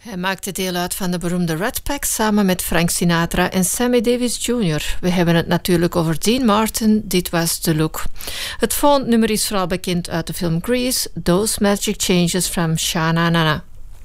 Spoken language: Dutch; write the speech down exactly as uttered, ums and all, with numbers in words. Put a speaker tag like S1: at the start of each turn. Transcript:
S1: Hij maakte deel uit van de beroemde Rat Pack samen met Frank Sinatra en Sammy Davis junior We hebben het natuurlijk over Dean Martin, dit was The Look. Het volgende nummer is vooral bekend uit de film Grease, Those Magic Changes from Sha-Na-Na-Na.